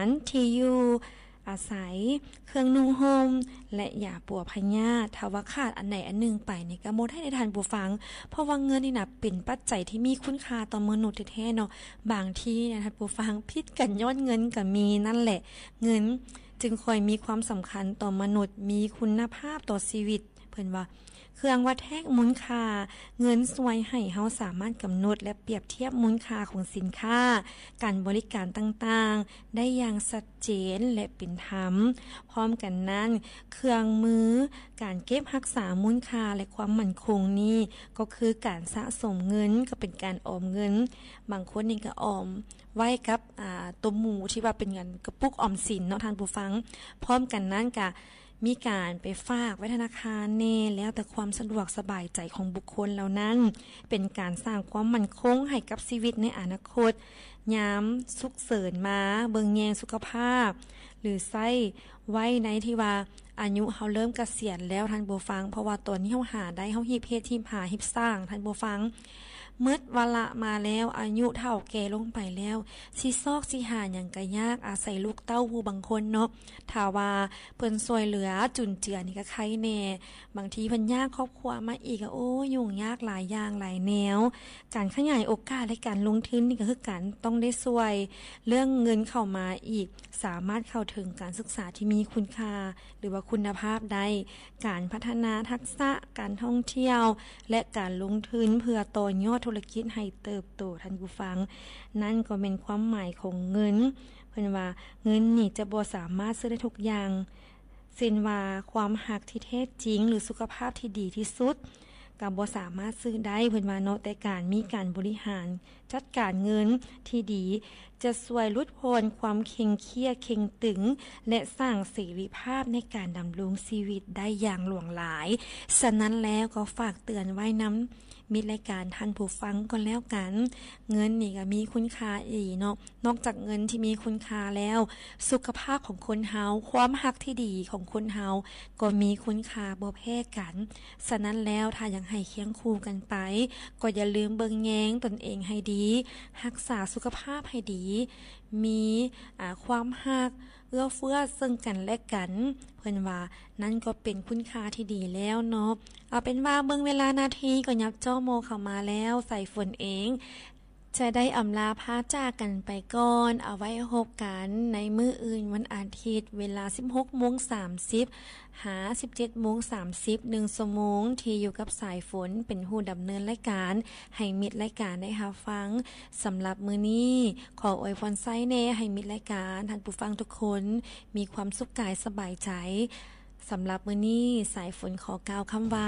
ที่อยู่อาศัยเครื่องนุ่งห่มและยาปัวพยาธิถ้าว่าขาดอันไหนอันหนึ่งไปนี่ก็บ่ได้ในทานผู้ฟังเพราะว่าเงินนี่น่ะเป็นปัจจัยที่มีคุณค่าต่อมนุษย์แท้ๆเนาะบางทีนะท่านผู้ฟังผิดกันย้อนเงินก็มีนั่นแหละเงินจึงค่อยมีความสำคัญต่อมนุษย์มีคุณภาพต่อชีวิตเพิ่นว่าเครื่องวัดแทกมูลค่าเงินช่วยให้เฮาสามารถกำหนดและเปรียบเทียบมูลค่าของสินค้าการบริการต่างๆได้อย่างชัดเจนและเป็นธรรมพร้อมกันนั้นเครื่องมือการเก็บรักษามูลค่าและความมั่นคงนี้ก็คือการสะสมเงินก็เป็นการออมเงินบางคนนี่ก็ออมไว้กับตัวหมูที่ว่าเป็นเงินกระปุกออมสินเนาะท่านผู้ฟังพร้อมกันนั้นก็มีการไปฝากไว้ธนาคารแน่แล้วแต่ความสะดวกสบายใจของบุคคลเหล่านั้นเป็นการสร้างความมั่นคงให้กับชีวิตในอนาคตยามสุขเสริญมาเบิ่งแยงสุขภาพหรือใช้ไว้ในที่ว่าอายุเฮาเริ่มเกษียณแล้วท่านผู้ฟังเพราะว่าตัวนี้เฮาหาได้เฮาฮีบเฮ็ดที่หาฮีบสร้างท่านผู้ฟังเมื่อวาระมาแล้วอายุเฒ่าแก่ลงไปแล้วสิซอกสิหาหยังก็ยากอาศัยลูกเต้าผู้บางคนเนาะถ้าว่าเพิ่นช่วยเหลือจุนเจือนี่ก็ใครแน่บางทีเพิ่นยากครอบครัวมาอีกก็โอ้ยุ่งยากหลายอย่างหลายแนวการขยายโอกาสและการลงทุนนี่ก็คือการต้องได้ช่วยเรื่องเงินเข้ามาอีกสามารถเข้าถึงการศึกษาที่มีคุณค่าหรือว่าคุณภาพได้การพัฒนาทักษะการท่องเที่ยวและการลงทุนเพื่อต่อยอดธุรกิจให้เติบโตท่านผู้ฟังนั่นก็เป็นความหมายของเงินเพิ่นว่าเงินนี่จะบ่สามารถซื้อได้ทุกอย่างเช่นว่าความรักที่แท้จริงหรือสุขภาพที่ดีที่สุดก็บ่สามารถซื้อได้เพิ่นว่าเนาะแต่การมีการบริหารจัดการเงินที่ดีจะช่วยลดพ้นความเคร่งเครียดเข่งตึงและสร้างเสรีภาพในการดำรงชีวิตได้อย่างหลวงหลายฉะนั้นแล้วก็ฝากเตือนไว้นำมีรายการท่านผู้ฟังก็แล้วกันเงินนี่ก็มีคุณค่าอีกเนาะนอกจากเงินที่มีคุณค่าแล้วสุขภาพของคนเฮาความรักที่ดีของคนเฮาก็มีคุณค่าบ่แพ้กันฉะนั้นแล้วถ้าอยากให้เคียงคู่กันไปก็อย่าลืมเบิ่งแยงตนเองให้ดีรักษาสุขภาพให้ดีมีความรักเอื้อเฟื้อซึ่งกันและกันเพิ่นว่านั่นก็เป็นคุณค่าที่ดีแล้วเนาะเอาเป็นว่าเบิ่งเวลานาทีก็ยับจ้อโมเข้ามาแล้วใส่ฝนเองจะได้อำลาพาจากกันไปก่อนเอาไว้พบกันในมื้ออื่นวันอาทิตย์เวลา 16:30 หา 17:30 1 ชั่วโมงที่อยู่กับสายฝนเป็นผู้ดำเนินรายการให้มิตรรายการได้รับฟังสำหรับมื้อนี้ขออวยพรไส้แน่ให้มิตรรายการท่านผู้ฟังทุกคนมีความสุขกายสบายใจสำหรับมื้อนี้สายฝนขอกล่าวคำว่า